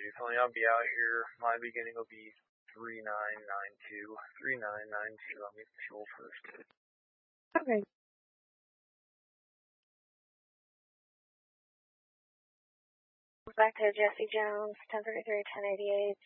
Tony. I'll be out here. My beginning will be 3992. 3992. Let me fuel first. Okay. Back to Jesse Jones, 1033, 1088.